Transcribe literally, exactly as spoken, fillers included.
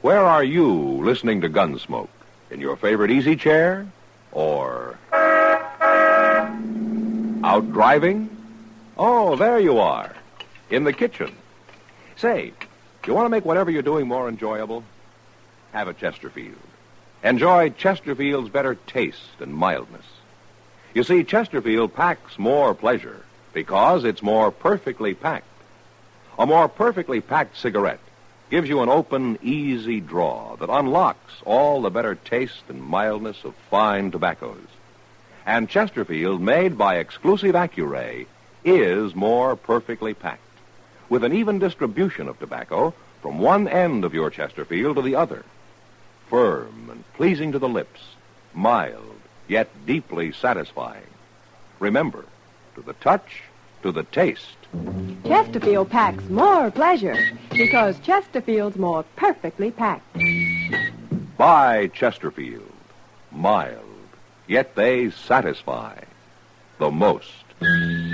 Where are you listening to Gunsmoke? In your favorite easy chair? Or out driving? Oh, there you are. In the kitchen. Say, you want to make whatever you're doing more enjoyable? Have a Chesterfield. Enjoy Chesterfield's better taste and mildness. You see, Chesterfield packs more pleasure because it's more perfectly packed. A more perfectly packed cigarette gives you an open, easy draw that unlocks all the better taste and mildness of fine tobaccos. And Chesterfield, made by exclusive Accuray, is more perfectly packed, with an even distribution of tobacco from one end of your Chesterfield to the other. Firm and pleasing to the lips, mild, yet deeply satisfying. Remember, to the touch, to the taste. Chesterfield packs more pleasure because Chesterfield's more perfectly packed. Buy Chesterfield. Mild, yet they satisfy the most.